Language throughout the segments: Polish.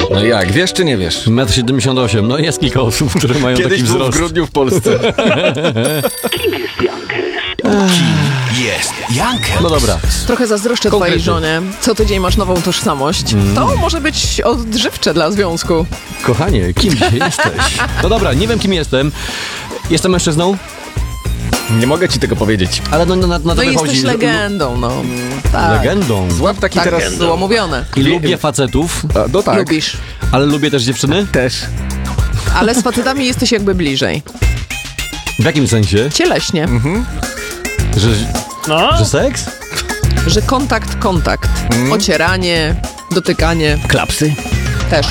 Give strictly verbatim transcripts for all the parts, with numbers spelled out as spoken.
No jak, wiesz czy nie wiesz? metr siedemdziesiąt osiem. No jest kilka osób, które mają Kiedyś taki był wzrost. w grudniu w Polsce. Kim jest Jankes? Kim jest Jankes? No dobra. Trochę zazdroszczę Konkrety. twojej żonie. Co tydzień masz nową tożsamość. Mm. To może być odżywcze dla związku. Kochanie, kim dzisiaj jesteś? No dobra, nie wiem kim jestem. Jestem mężczyzną, Nie mogę ci tego powiedzieć. ale no, na, na to No i wychodzi. jesteś że- legendą, no. Tak. Legendą. Złap taki Tak teraz... było mówione. I lubię facetów, A, no tak. Lubisz. ale lubię też dziewczyny. Też. Ale z facetami jesteś jakby bliżej. W jakim sensie? Cieleśnie. Że, No, że seks? Że kontakt, kontakt. Mm. Ocieranie, dotykanie. Klapsy? Też.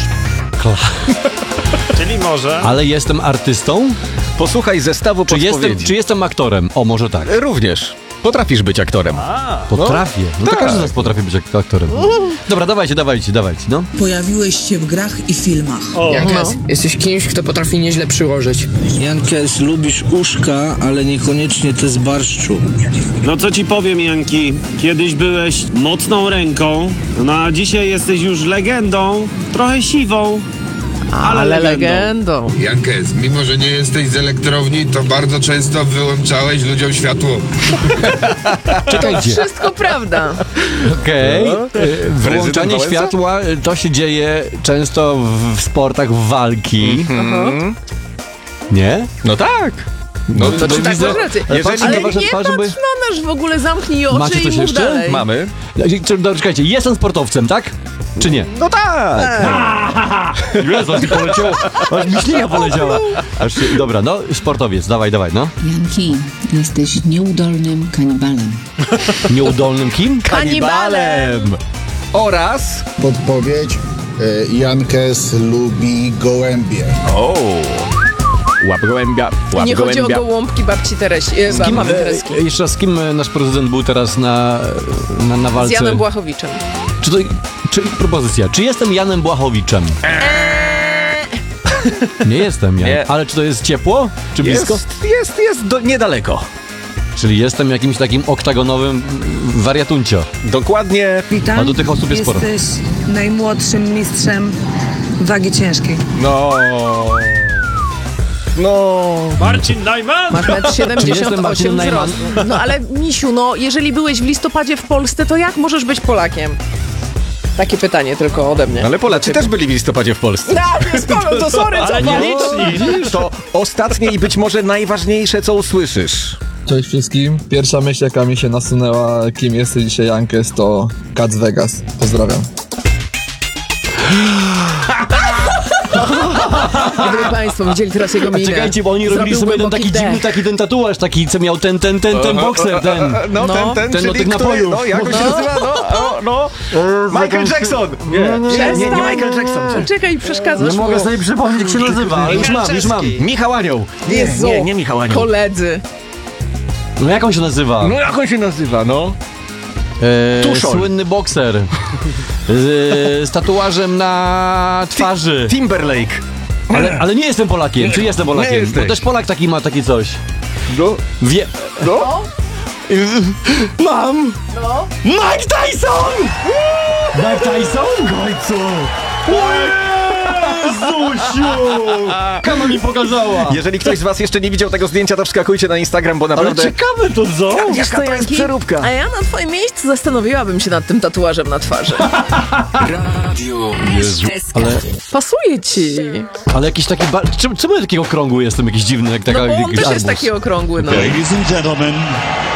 czyli może. Ale jestem artystą? Posłuchaj zestawu Czy jestem, podpowiedzi. czy jestem aktorem? O, może tak. Również. Potrafisz być aktorem. Potrafię. No to tak. każdy z nas potrafi być ak- aktorem. Dobra, dawajcie, dawajcie, dawajcie, no. Pojawiłeś się w grach i filmach. Jankes, jesteś kimś, kto potrafi nieźle przyłożyć. Jankes, lubisz uszka, ale niekoniecznie te z barszczu. No co ci powiem, Janki, kiedyś byłeś mocną ręką, no a dzisiaj jesteś już legendą, trochę siwą, ale, Ale legendą. legendą. Jankes, mimo że nie jesteś z elektrowni, to bardzo często wyłączałeś ludziom światło. Czekajcie. Wszystko prawda. Okej. No. Y, Wyłączanie Wałęsa? światła y, to się dzieje często w, w sportach w walki. Nie? No tak. No, To czy tak widzę- masz rację. ale Ale patrzę na wasze nie twarze, patrz bo- na nas w ogóle, zamknij oczy Macie i coś mów jeszcze? dalej. Mamy. Czy- Dobra, czekajcie, jestem sportowcem, tak? Czy nie? No tak. Jezu, aż mi poleciało, aż mi ślina poleciała. Aż się, dobra, no, sportowiec, dawaj, dawaj, no. Janki, jesteś nieudolnym kanibalem. Nieudolnym kim? Kanibalem. Oraz... Podpowiedź. e, Jankes lubi gołębie. O. Łap gołębia, łap Nie chodzi o gołębia. gołąbki babci Teresi. E, Z kim, mamy e, Tereski. jeszcze raz, z kim e, nasz prezydent był teraz na, na, na Z walce? Janem Błachowiczem. Czy to, czy, propozycja, czy jestem Janem Błachowiczem? Nie jestem Jan, Nie. ale czy to jest ciepło? Czy blisko? Jest, jest, jest do, niedaleko. Czyli jestem jakimś takim oktagonowym wariatuncio. Dokładnie. Witam. A do tych osób jest sporo. Jesteś najmłodszym mistrzem wagi ciężkiej. No. No. Marcin Najman! Masz metr Czy jestem siedemdziesiąt Marcinem osiem Najman? wzrostu. No ale misiu, no jeżeli byłeś w listopadzie w Polsce, to jak możesz być Polakiem? Takie pytanie tylko ode mnie. Ale Polacy też byli w listopadzie w Polsce. Tak, jest Paweł, to sorry, co Ale pan? nieliczni. To ostatnie i być może najważniejsze, co usłyszysz. Cześć wszystkim. Pierwsza myśl, jaka mi się nasunęła, kim jesteś dzisiaj Jankes, to Cats Vegas. Pozdrawiam. Gdyby państwo widzieli teraz jego A minę. czekajcie, bo oni robili Zrobił sobie ten głęboki taki dziwny, dech. taki ten tatuaż, taki co miał ten, ten, ten, ten bokser, ten. No, No. ten, ten, Ten czyli od tych który, napojów. no, jak on się No. nazywa? No, no, no. Michael Jackson! Nie, nie, nie, nie Michael Jackson. Czekaj, przeszkadzasz Nie mogę mu. sobie przypomnieć, jak się nazywa, ale już mam, już mam. Michał Anioł. Nie, Jezu, nie, nie Michał Anioł. koledzy. No jak on się nazywa? No jak on się nazywa, no? E, Tuszol. Słynny bokser. E, z tatuażem na twarzy. Timberlake. Ale, ale nie jestem Polakiem. Czy jestem Polakiem? Nie Bo jesteś. też Polak taki ma takie coś. No, Wie... no. Mam! No. Mike Tyson! Mike Tyson? W końcu! Jezusiu! Kama mi pokazała! Jeżeli ktoś z was jeszcze nie widział tego zdjęcia, to wskakujcie na Instagram, bo Ale naprawdę... ciekawe to co? Wiesz co, to jest Janki? przeróbka. A ja na twoim miejscu zastanowiłabym się nad tym tatuażem na twarzy. Radio Ale, Pasuje ci. ale jakiś taki... Ba... Czemu, czemu ja takiego okrągły jestem jakiś dziwny, jak taka... No bo on jakiś też arbuz? jest taki okrągły, no. Ladies and gentlemen,